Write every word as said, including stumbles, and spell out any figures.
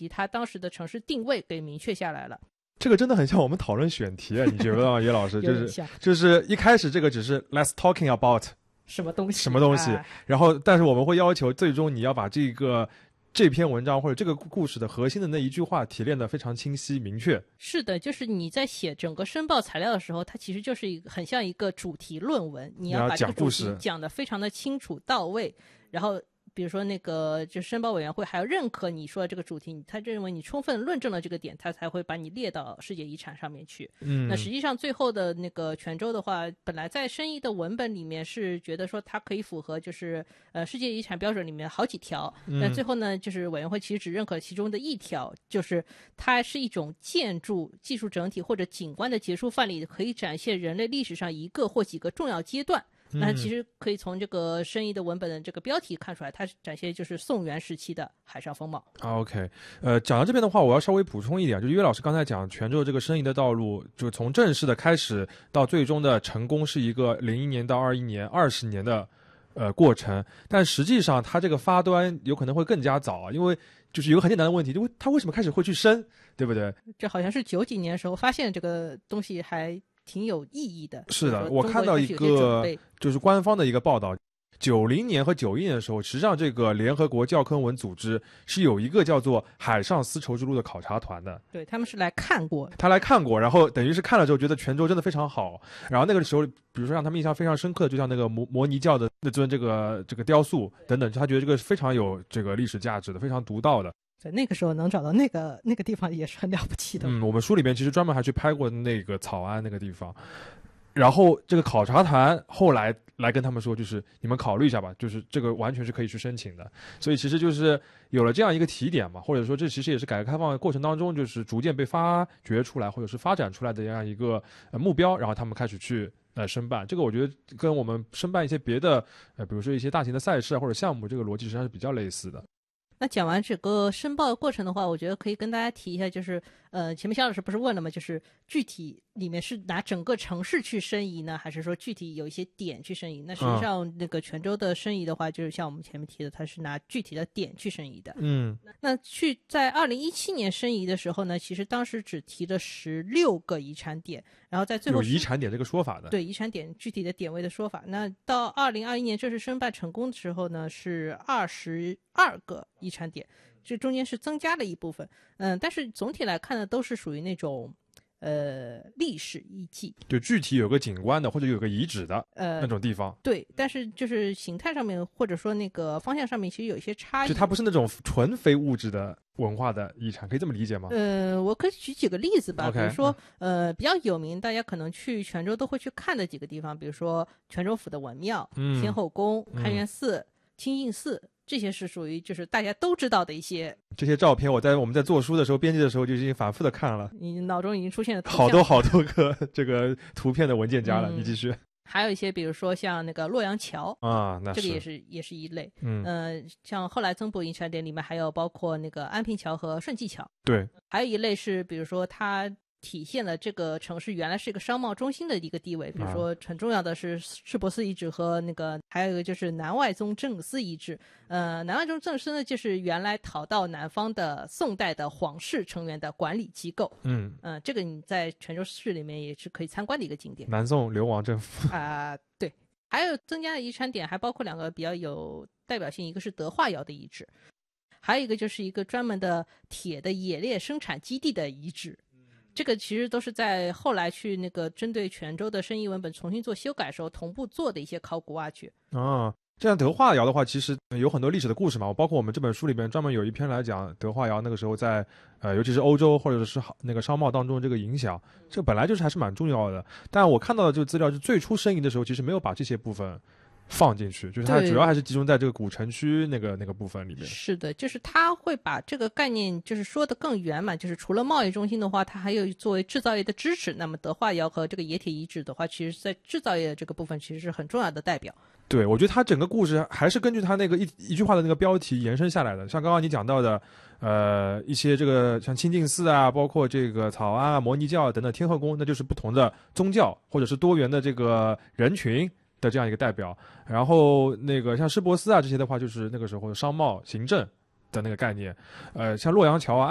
及它当时的城市定位给明确下来了。 这个真的很像我们讨论选题啊，你觉得吗，叶老师？就是就是一开始这个只是 let's talking about 什么东西什么东西， 哎、 然后但是我们会要求最终你要把这个这篇文章或者这个故事的核心的那一句话提炼得非常清晰明确。 是的，就是你在写整个申报材料的时候，它其实就是一个很像一个主题论文，你要把这个主题讲得非常的清楚到位，然后比如说那个就申报委员会还要认可你说的这个主题，他认为你充分论证了这个点，他才会把你列到世界遗产上面去。 嗯， 那实际上最后的那个泉州的话，本来在申遗的文本里面是觉得说它可以符合就是呃世界遗产标准里面好几条， 嗯、 但最后呢，就是委员会其实只认可其中的一条，就是它是一种建筑技术整体或者景观的结束范例，可以展现人类历史上一个或几个重要阶段。那其实可以从这个申遗的文本的这个标题看出来，它展现就是宋元时期的海上风貌。 OK， 呃，讲到这边的话，我要稍微补充一点，就岳老师刚才讲泉州这个申遗的道路，就从正式的开始到最终的成功是一个零一年到二一年二十年的呃过程，但实际上它这个发端有可能会更加早，因为就是有个很简单的问题，就它为什么开始会去申，对不对？ 这好像是九几年的时候发现这个东西还挺有意义的。 是的，我看到一个就是官方的一个报道，九零年和九一年的时候，实际上这个联合国教科文组织是有一个叫做海上丝绸之路的考察团的。 对，他们是来看过， 他来看过，然后等于是看了之后觉得泉州真的非常好，然后那个时候比如说让他们印象非常深刻的，就像那个摩摩尼教的那尊这个这个雕塑等等，他觉得这个非常有这个历史价值的，非常独到的。 在那个时候能找到那个那个地方也是很了不起的。 嗯，我们书里面其实专门还去拍过那个草庵那个地方，然后这个考察团后来来跟他们说，就是你们考虑一下吧，就是这个完全是可以去申请的。所以其实就是有了这样一个提点嘛，或者说这其实也是改革开放过程当中就是逐渐被发掘出来或者是发展出来的这样一个呃目标，然后他们开始去呃申办。这个我觉得跟我们申办一些别的呃比如说一些大型的赛事啊或者项目，这个逻辑实际上是比较类似的。 那讲完整个申报的过程的话，我觉得可以跟大家提一下，就是呃，前面肖老师不是问了吗？就是具体里面是拿整个城市去申遗呢，还是说具体有一些点去申遗？那实际上那个泉州的申遗的话，就是像我们前面提的，它是拿具体的点去申遗的。 嗯， 那去在二零一七年申遗的时候呢，其实当时只提了十六个遗产点，然后在最后有遗产点这个说法的。 对，遗产点具体的点位的说法。那到二零二一年正式申办成功的时候呢，是二十二个遗产点，这中间是增加了一部分。嗯，但是总体来看呢，都是属于那种呃历史遗迹， 就具体有个景观的或者有个遗址的呃那种地方。 对，但是就是形态上面或者说那个方向上面其实有一些差异。 就它不是那种纯非物质的文化的遗产，可以这么理解吗？ 呃，我可以举几个例子吧， okay, 比如说呃比较有名，大家可能去泉州都会去看的几个地方，比如说泉州府的文庙、 嗯、 天后宫、开元寺、嗯、清净寺。这些是属于就是大家都知道的一些。 这些照片我在我们在做书的时候编辑的时候就已经反复的看了， 你脑中已经出现了好多好多个这个图片的文件夹了、嗯、你继续。 还有一些比如说像那个洛阳桥啊，那这个也是也是一类。 嗯、 呃、像后来增补遗产点里面还有包括那个安平桥和顺济桥。 对， 还有一类是比如说它体现了这个城市原来是一个商贸中心的一个地位，比如说很重要的是世博寺遗址和那个还有一个就是南外宗正司遗址。呃，南外宗正司呢，就是原来逃到南方的宋代的皇室成员的管理机构。 嗯嗯、呃，这个你在泉州市里面也是可以参观的一个景点。 南宋流亡政府啊、呃，对。还有增加的遗产点还包括两个比较有代表性，一个是德化窑的遗址，还有一个就是一个专门的铁的冶炼生产基地的遗址。这个其实都是在后来去那个针对泉州的申遗文本重新做修改的时候同步做的一些考古挖掘。 啊，这样德化窑的话其实有很多历史的故事嘛，包括我们这本书里面专门有一篇来讲德化窑那个时候在呃尤其是欧洲或者是那个商贸当中这个影响，这本来就是还是蛮重要的。但我看到的这个资料是最初申遗的时候其实没有把这些部分放进去，就是它主要还是集中在这个古城区那个那个部分里面。 是的，就是它会把这个概念就是说得更圆满，就是除了贸易中心的话，它还有作为制造业的支持。那么德化窑和这个冶铁遗址的话，其实在制造业这个部分其实是很重要的代表。 对，我觉得它整个故事还是根据它那个一一句话的那个标题延伸下来的。像刚刚你讲到的呃一些这个像清净寺啊，包括这个草庵啊、摩尼教等等天后宫，那就是不同的宗教或者是多元的这个人群的这样一个代表。然后那个像施博斯啊这些的话，就是那个时候商贸行政的那个概念。呃，像洛阳桥啊